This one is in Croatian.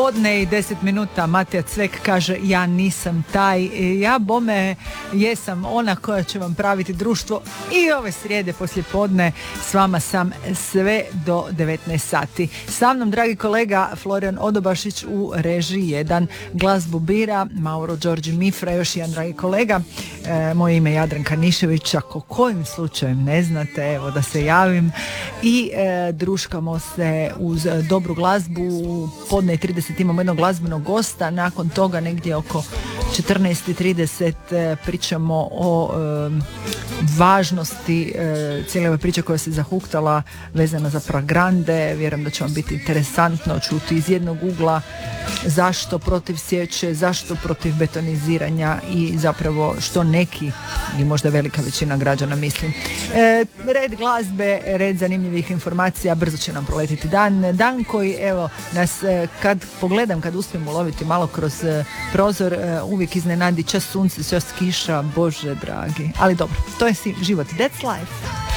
podne i 10 minuta. Matija Cvek kaže ja nisam taj. Ja bome jesam ona koja će vam praviti društvo i ove srijede poslije podne. S vama sam sve do 19 sati. Sa mnom dragi kolega Florijan Odobašić u režiji 1. Glazbu bira Mauro Đorđi Mifra, još jedan dragi kolega. Moje ime je Jadranka Nišević. Ako kojim slučajem ne znate, evo da se javim. I druškamo se uz dobru glazbu. Podne 30 imamo jednog glazbenog gosta. Nakon toga negdje oko 14:30 pričamo o važnosti cijele ove priče koja se zahuktala vezana za Pragrande. Vjerujem da će vam biti interesantno čuti iz jednog ugla zašto protiv sječe, zašto protiv betoniziranja i zapravo što neki i možda velika većina građana misli. Red glazbe, red zanimljivih informacija, brzo će nam proletiti dan koji evo nas kad pogledam, kad uspijem uloviti malo kroz prozor, uvijek iznenadi čas sunce, čas kiša, Bože dragi, ali dobro, to je život, that's life.